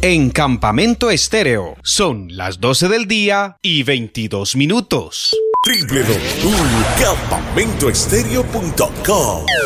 en Campamento Estéreo. Son las 12 del día y 22 minutos. www.campamentoestereo.com